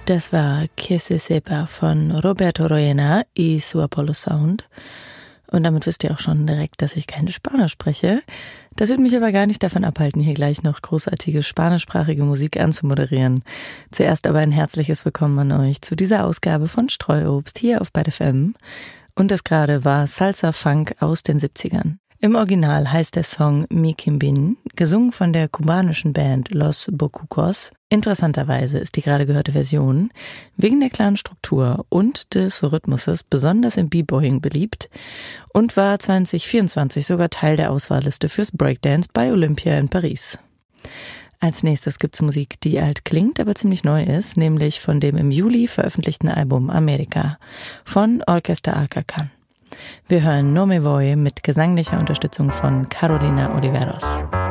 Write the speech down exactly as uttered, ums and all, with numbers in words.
Das war Que se sepa von Roberto Roena y su Apollo Sound. Und damit wisst ihr auch schon direkt, dass ich keine Spanisch spreche. Das wird mich aber gar nicht davon abhalten, hier gleich noch großartige spanischsprachige Musik anzumoderieren. Zuerst aber ein herzliches Willkommen an euch zu dieser Ausgabe von Streuobst hier auf Bad F M. Und das gerade war Salsa Funk aus den siebzigern. Im Original heißt der Song Mi Quimbín, gesungen von der kubanischen Band Los Bocucos. Interessanterweise ist die gerade gehörte Version wegen der klaren Struktur und des Rhythmuses besonders im B-Boying beliebt und war zwanzig vierundzwanzig sogar Teil der Auswahlliste fürs Breakdance bei Olympia in Paris. Als nächstes gibt's Musik, die alt klingt, aber ziemlich neu ist, nämlich von dem im Juli veröffentlichten Album America von Orquesta Alcacán. Wir hören No Me Voy mit gesanglicher Unterstützung von Carolina Oliveros.